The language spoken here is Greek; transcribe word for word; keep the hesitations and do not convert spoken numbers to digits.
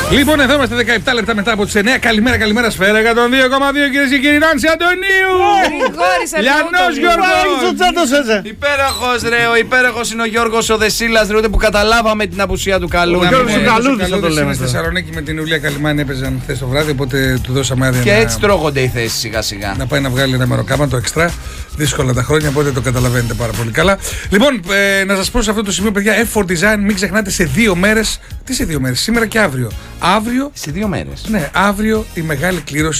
Λοιπόν, εδώ είμαστε δεκαεπτά λεπτά μετά από τις εννιά. Καλημέρα, καλημέρα, σφαίρα εκατόν δύο κόμμα δύο, κυρίες και κύριοι. Νάνση Αντωνίου! Λιανός Γιώργος! Υπέροχος ρε, ο υπέροχος είναι ο Γιώργος ο Δεσίλας ρε, ούτε που καταλάβαμε την απουσία του καλού. Ο Γιώργος ο Καλούδης θα το λέμε. Στη Θεσσαλονίκη με την Ιουλία Καλιμάνη έπαιζαν χθες το βράδυ, οπότε του δώσαμε άδεια. Και έτσι τρώγονται οι θέσεις σιγά σιγά. Να πάει να βγάλει ένα μεροκάμα, το εξτρά. Δύσκολα τα χρόνια, οπότε το καταλαβαίνετε πάρα πολύ καλά. Λοιπόν, ε, να σας πω σε αυτό το σημείο, παιδιά, εφ φορ Design, μην ξεχνάτε σε δύο μέρες. Τι σε δύο μέρες, σήμερα και αύριο. Αύριο. Σε δύο μέρες. Ναι, αύριο η μεγάλη κλήρωση.